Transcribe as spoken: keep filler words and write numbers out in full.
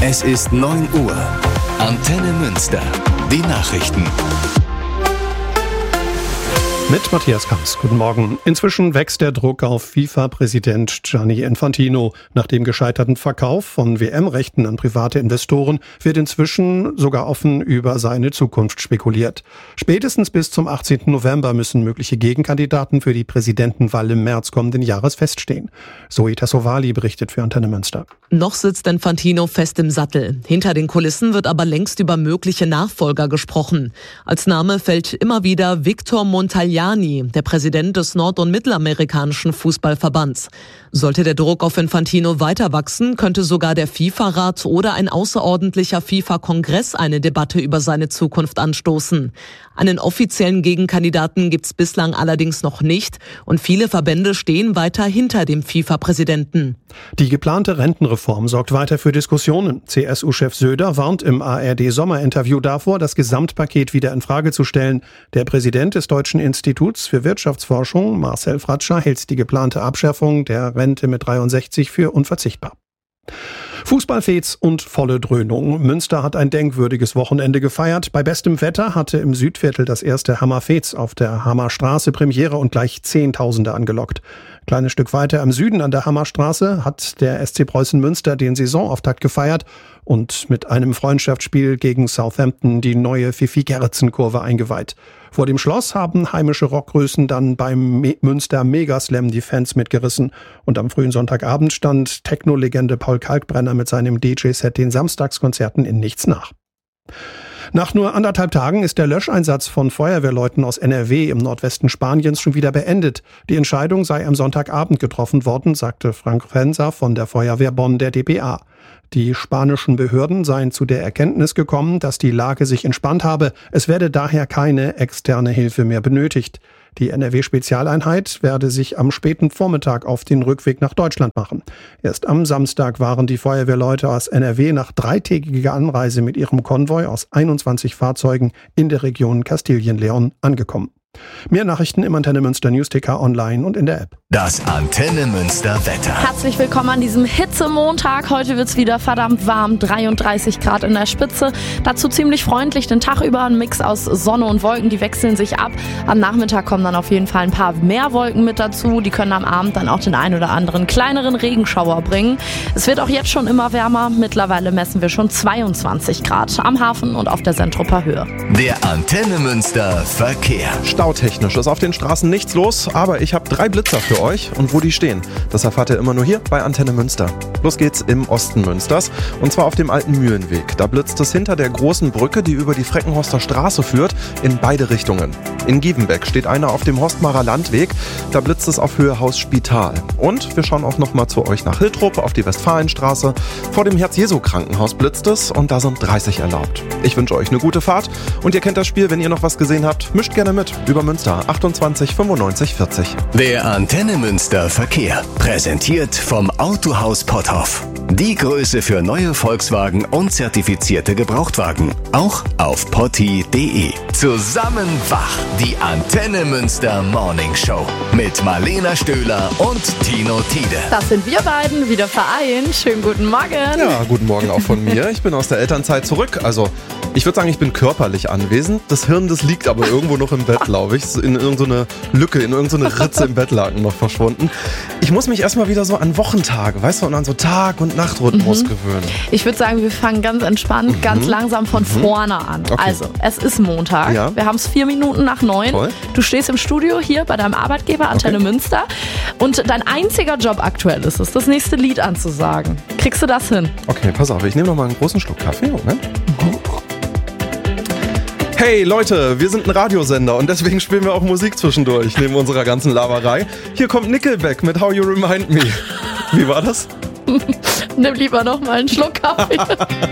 Es ist neun Uhr. Antenne Münster. Die Nachrichten. Mit Matthias Kamps. Guten Morgen. Inzwischen wächst der Druck auf FIFA-Präsident Gianni Infantino. Nach dem gescheiterten Verkauf von W M-Rechten an private Investoren wird inzwischen sogar offen über seine Zukunft spekuliert. Spätestens bis zum achtzehnten November müssen mögliche Gegenkandidaten für die Präsidentenwahl im März kommenden Jahres feststehen. Zoe Tassovali berichtet für Antenne Münster. Noch sitzt Infantino fest im Sattel. Hinter den Kulissen wird aber längst über mögliche Nachfolger gesprochen. Als Name fällt immer wieder Victor Montagliani, der Präsident des nord- und mittelamerikanischen Fußballverbands. Sollte der Druck auf Infantino weiter wachsen, könnte sogar der FIFA-Rat oder ein außerordentlicher FIFA-Kongress eine Debatte über seine Zukunft anstoßen. Einen offiziellen Gegenkandidaten gibt's bislang allerdings noch nicht und viele Verbände stehen weiter hinter dem FIFA-Präsidenten. Die geplante Rentenreform sorgt weiter für Diskussionen. C S U-Chef Söder warnt im A R D-Sommerinterview davor, das Gesamtpaket wieder in Frage zu stellen. Der Präsident des Deutschen Instituts für Wirtschaftsforschung, Marcel Fratscher, hält die geplante Abschaffung der Rente mit dreiundsechzig für unverzichtbar. Fußballfets und volle Dröhnung. Münster hat ein denkwürdiges Wochenende gefeiert. Bei bestem Wetter hatte im Südviertel das erste Hammerfets auf der Hammerstraße Premiere und gleich Zehntausende angelockt. Kleines Stück weiter im Süden an der Hammerstraße hat der S C Preußen Münster den Saisonauftakt gefeiert und mit einem Freundschaftsspiel gegen Southampton die neue Fifi-Gerritsen-Kurve eingeweiht. Vor dem Schloss haben heimische Rockgrößen dann beim Me- Münster Megaslam die Fans mitgerissen. Und am frühen Sonntagabend stand Techno-Legende Paul Kalkbrenner mit seinem D J-Set den Samstagskonzerten in nichts nach. Nach nur anderthalb Tagen ist der Löscheinsatz von Feuerwehrleuten aus N R W im Nordwesten Spaniens schon wieder beendet. Die Entscheidung sei am Sonntagabend getroffen worden, sagte Frank Fenser von der Feuerwehr Bonn der D B A. Die spanischen Behörden seien zu der Erkenntnis gekommen, dass die Lage sich entspannt habe. Es werde daher keine externe Hilfe mehr benötigt. Die N R W-Spezialeinheit werde sich am späten Vormittag auf den Rückweg nach Deutschland machen. Erst am Samstag waren die Feuerwehrleute aus N R W nach dreitägiger Anreise mit ihrem Konvoi aus einundzwanzig Fahrzeugen in der Region Kastilien-Leon angekommen. Mehr Nachrichten im Antenne Münster News-Ticker online und in der App. Das Antenne Münster Wetter. Herzlich willkommen an diesem Hitzemontag. Heute wird's wieder verdammt warm, dreiunddreißig Grad in der Spitze. Dazu ziemlich freundlich den Tag über, ein Mix aus Sonne und Wolken, die wechseln sich ab. Am Nachmittag kommen dann auf jeden Fall ein paar mehr Wolken mit dazu. Die können am Abend dann auch den ein oder anderen kleineren Regenschauer bringen. Es wird auch jetzt schon immer wärmer. Mittlerweile messen wir schon zweiundzwanzig Grad am Hafen und auf der Sentruper Höhe. Der Antenne Münster Verkehr. Stautechnisch ist auf den Straßen nichts los, aber ich habe drei Blitzer für euch und wo die stehen, das erfahrt ihr immer nur hier bei Antenne Münster. Los geht's im Osten Münsters und zwar auf dem alten Mühlenweg. Da blitzt es hinter der großen Brücke, die über die Freckenhorster Straße führt, in beide Richtungen. In Gievenbeck steht einer auf dem Horstmarer Landweg, da blitzt es auf Höhe Haus Spital. Und wir schauen auch nochmal zu euch nach Hiltrup auf die Westfalenstraße. Vor dem Herz-Jesu-Krankenhaus blitzt es und da sind dreißig erlaubt. Ich wünsche euch eine gute Fahrt und ihr kennt das Spiel, wenn ihr noch was gesehen habt, mischt gerne mit. Über Münster achtundzwanzig fünfundneunzig vierzig. Der Antenne Münster Verkehr. Präsentiert vom Autohaus Potthoff. Die Größe für neue Volkswagen und zertifizierte Gebrauchtwagen. Auch auf potti punkt de. Zusammen wach. Die Antenne Münster Morning Show. Mit Marlena Stöhler und Tino Tiede. Das sind wir beiden, wieder vereint. Schönen guten Morgen. Ja, guten Morgen auch von mir. Ich bin aus der Elternzeit zurück. Also, ich würde sagen, ich bin körperlich anwesend. Das Hirn, das liegt aber irgendwo noch im Bett, glaube ich. In irgendeine Lücke, in irgendeine Ritze im Bettlaken noch verschwunden. Ich muss mich erstmal wieder so an Wochentage, weißt du, und an so Tag- und Nachtrhythmus mhm. gewöhnen. Ich würde sagen, wir fangen ganz entspannt, mhm. ganz langsam von mhm. vorne an. Okay. Also, es ist Montag. Ja. Wir haben es vier Minuten nach neun. Toll. Du stehst im Studio hier bei deinem Arbeitgeber Antenne Okay. Münster. Und dein einziger Job aktuell ist es, das nächste Lied anzusagen. Kriegst du das hin? Okay, pass auf, ich nehme noch mal einen großen Schluck Kaffee. Moment. Mhm. Hey Leute, wir sind ein Radiosender und deswegen spielen wir auch Musik zwischendurch, neben unserer ganzen Laberei. Hier kommt Nickelback mit How You Remind Me. Wie war das? Nimm lieber noch mal einen Schluck Kaffee.